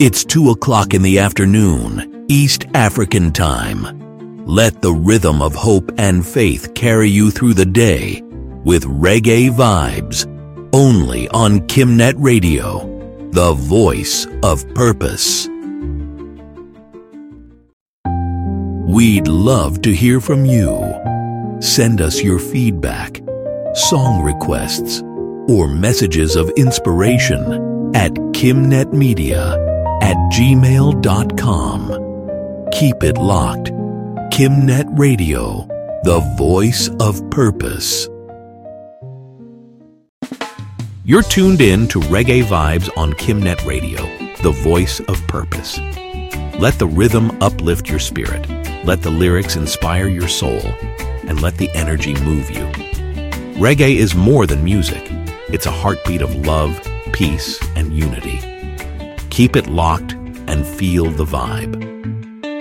It's 2 o'clock in the afternoon, East African time. Let the rhythm of hope and faith carry you through the day with Reggae Vibes, only on Kimnet Radio, the voice of purpose. We'd love to hear from you. Send us your feedback, song requests, or messages of inspiration at kimnetmedia@gmail.com. Keep it locked. Kimnet Radio, the voice of purpose. You're tuned in to Reggae Vibes on Kimnet Radio, the voice of purpose. Let the rhythm uplift your spirit. Let the lyrics inspire your soul. And let the energy move you. Reggae is more than music. It's a heartbeat of love, peace, and unity. Keep it locked and feel the vibe.